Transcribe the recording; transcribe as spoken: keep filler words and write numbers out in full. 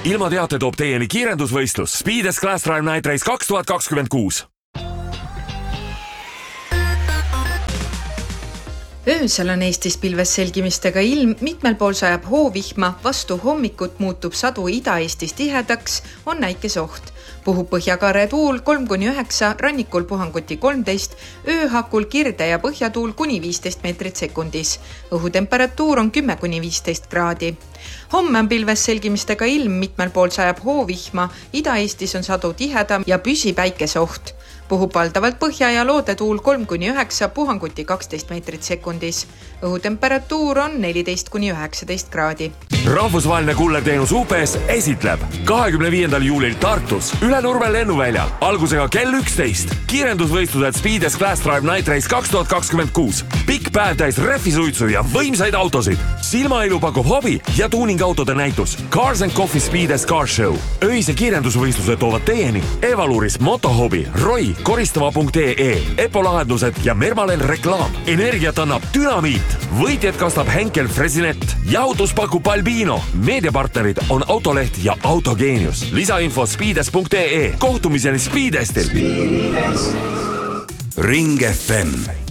Ilma teate toob teieni kiirendusvõistlus Speedes Class Drive Night Race kaks tuhat kakskümmend kuus. Öösel on Eestis pilves selgimistega ilm, mitmel pool sajab hoovihma, vastu hommikut muutub sadu Ida-Eestis tihedaks, on näikesoht. Puhub põhjakaare tuul kolm kuni üheksa, rannikul puhanguti kolmteist, ööhakul kirde ja põhjatuul kuni viisteist meetrit sekundis. Õhutemperatuur on kümme kuni viisteist kraadi. Homme on pilves selgimistega ilm, mitmel pool sajab hoovihma, Ida-Eestis on sadu tihedam ja püsi päikesoht. Puhub valdavalt põhja ja loodetuul kolm kuni üheksa, puhanguti kaksteist meetrit sekundis. Õhutemperatuur on neliteist kuni üheksateist kraadi. Rahvusvaheline kullerteenus U P S esitleb kahekümne viiendal juulil Tartus üle Nurme lennuvälja algusega kell üksteist. Kiirendusvõistlused Speedes Class Drive Night Race kaks tuhat kakskümmend kuus. Pikk päev täis rehvisuitsu ja võimsaid autosid. Silmailu pakub hobi ja tuuningautode näitus. Cars and Coffee Speedes Car Show. Öise kiirendusvõistlused toovad teieni Evaluris, Motohobi, Roi, koristava punkt ee, Epo lahendused ja Mermalen reklaam. Energiat annab Dynamiit. Võitjad kastab Henkel Fresinet. Jahutus pakub Albino. Meediapartnerid on Autoleht ja Autogeenius. Lisainfo speedes punkt ee. Kohtumiseni Speedestil. Ring F M